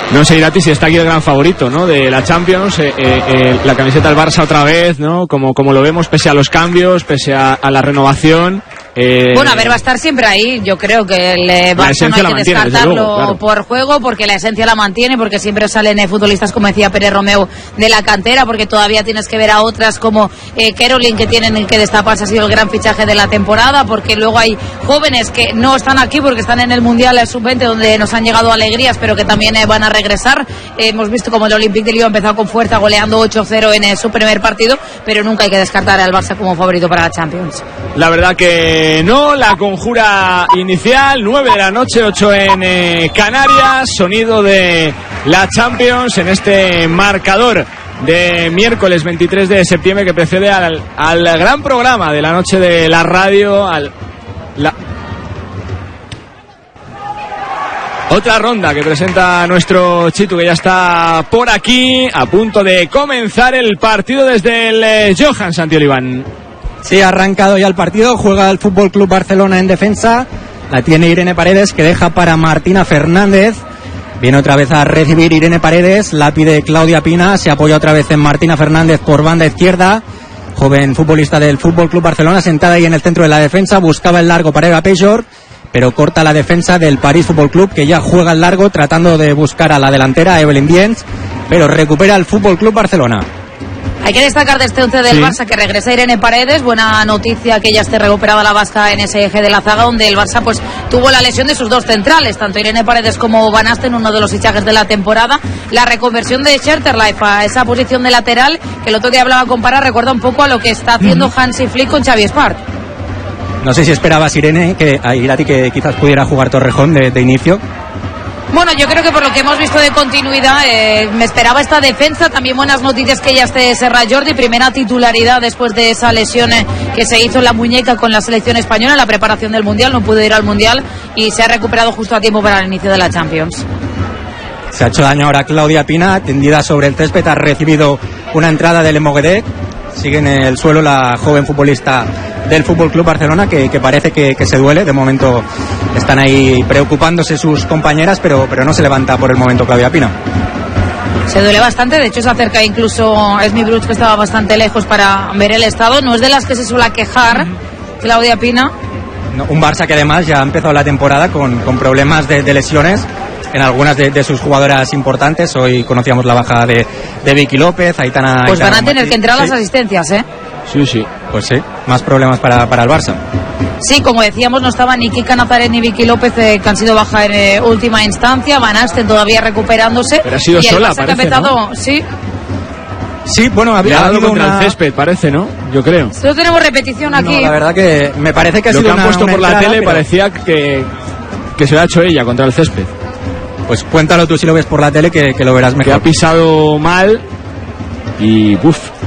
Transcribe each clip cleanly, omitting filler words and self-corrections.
No sé, Irati, si está aquí el gran favorito, ¿no?, de la Champions, la camiseta del Barça otra vez, ¿no?, como lo vemos, pese a los cambios, pese a la renovación. Bueno, a ver, va a estar siempre ahí. Yo creo que el Barça no hay que descartarlo luego, claro, por juego, porque la esencia la mantiene, porque siempre salen futbolistas, como decía Pérez Romeu, de la cantera, porque todavía tienes que ver a otras como Caroline, que tienen que destaparse, ha sido el gran fichaje de la temporada, porque luego hay jóvenes que no están aquí porque están en el Mundial Sub-20, donde nos han llegado alegrías, pero que también van a regresar. Hemos visto como el Olympique de Lyon ha empezado con fuerza, goleando 8-0 en su primer partido, pero nunca hay que descartar al Barça como favorito para la Champions. La verdad que no, la conjura inicial, 9 de la noche, 8 en Canarias, sonido de la Champions en este marcador de miércoles 23 de septiembre que precede al gran programa de la noche de la radio, otra ronda que presenta nuestro Chitu, que ya está por aquí, a punto de comenzar el partido desde el Johan Santiolibán. Sí, ha arrancado ya el partido, juega el Fútbol Club Barcelona en defensa, la tiene Irene Paredes, que deja para Martina Fernández, viene otra vez a recibir Irene Paredes, la pide Claudia Pina, se apoya otra vez en Martina Fernández por banda izquierda, joven futbolista del Fútbol Club Barcelona, sentada ahí en el centro de la defensa, buscaba el largo para Eva Pejor, pero corta la defensa del París Fútbol Club, que ya juega el largo tratando de buscar a la delantera, Evelyn Viens, pero recupera el Fútbol Club Barcelona. Hay que destacar de este 11 del Barça que regresa Irene Paredes. Buena noticia que ya esté recuperada la vasca en ese eje de la zaga, donde el Barça pues tuvo la lesión de sus dos centrales, tanto Irene Paredes como Van Asten, uno de los fichajes de la temporada. La reconversión de Scherterlife a esa posición de lateral, que el otro día hablaba con Parra, recuerda un poco a lo que está haciendo Hansi Flick con Xavi Espart. No sé si esperabas, Irene, que quizás pudiera jugar Torrejón de inicio. Bueno, yo creo que por lo que hemos visto de continuidad, me esperaba esta defensa. También buenas noticias que ya esté Serra Jordi, primera titularidad después de esa lesión que se hizo en la muñeca con la selección española, la preparación del Mundial, no pudo ir al Mundial y se ha recuperado justo a tiempo para el inicio de la Champions. Se ha hecho daño ahora Claudia Pina, tendida sobre el césped, ha recibido una entrada del Emoguedec. Sigue en el suelo la joven futbolista del Fútbol Club Barcelona, que parece que se duele. De momento están ahí preocupándose sus compañeras, pero no se levanta por el momento Claudia Pina. Se duele bastante, de hecho se acerca incluso Esmi Bruch, que estaba bastante lejos para ver el estado. No es de las que se suele quejar Claudia Pina. No, un Barça que además ya ha empezado la temporada con problemas de lesiones en algunas de sus jugadoras importantes. Hoy conocíamos la baja de Vicky López, Aitana. Pues van a tener que entrar las asistencias, ¿eh? Sí. Pues sí, más problemas para el Barça. Sí, como decíamos, no estaban ni Kika Nazaret ni Vicky López, que han sido baja en última instancia. Van Asten todavía recuperándose. Pero ha sido sola, parece, que ha empezado, ¿no? Sí, bueno, había dado contra el césped, parece, ¿no? Yo creo. No tenemos repetición aquí. No, la verdad que me parece que ha sido lo que han puesto por la tele, pero parecía que se lo ha hecho ella contra el césped. Pues cuéntalo tú si lo ves por la tele, que lo verás mejor. Que ha pisado mal y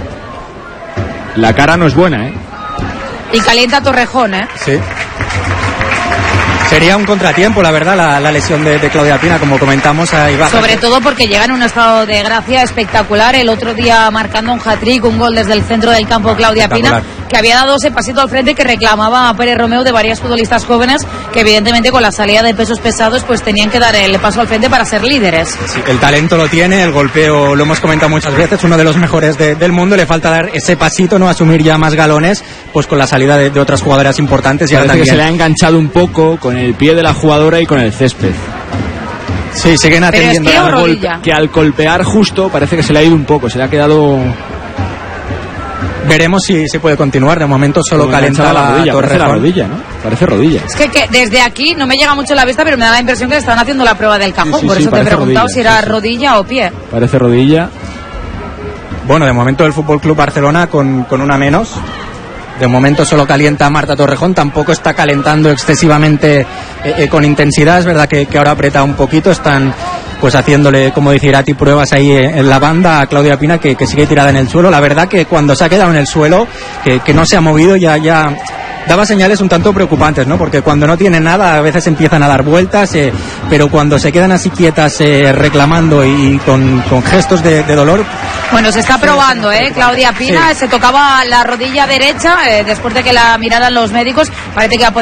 la cara no es buena, ¿eh? Y calienta Torrejón, ¿eh? Sí. Sería un contratiempo, la verdad, la lesión de Claudia Pina, como comentamos. Ahí baja. Sobre todo porque llega en un estado de gracia espectacular. El otro día marcando un hat-trick, un gol desde el centro del campo, Claudia Pina, que había dado ese pasito al frente que reclamaba a Pérez Romeu de varias futbolistas jóvenes, que evidentemente con la salida de pesos pesados pues tenían que dar el paso al frente para ser líderes. Sí, el talento lo tiene, el golpeo lo hemos comentado muchas veces, uno de los mejores del mundo. Le falta dar ese pasito, no asumir ya más galones, pues con la salida de otras jugadoras importantes. Parece que se le ha enganchado un poco con el pie de la jugadora y con el césped. Sí, siguen atendiendo que al golpear justo parece que se le ha ido un poco, se le ha quedado. Veremos si se puede continuar. De momento solo calenta la rodilla. Parece la rodilla, ¿no? Parece rodilla. Es que desde aquí no me llega mucho la vista, pero me da la impresión que le están haciendo la prueba del cajón. Por eso te he preguntado si era rodilla o pie. Parece rodilla. Bueno, de momento el Fútbol Club Barcelona con una menos. De momento solo calienta Marta Torrejón, tampoco está calentando excesivamente con intensidad. Es verdad que ahora aprieta un poquito, están pues haciéndole, como dice Irati, pruebas ahí en la banda a Claudia Pina, que sigue tirada en el suelo. La verdad que cuando se ha quedado en el suelo, que no se ha movido, ya daba señales un tanto preocupantes, ¿no? Porque cuando no tiene nada a veces empiezan a dar vueltas, pero cuando se quedan así quietas reclamando y con gestos de dolor. Bueno, se está probando, Claudia Pina, sí. Se tocaba la rodilla derecha después de que la miraran los médicos, parece que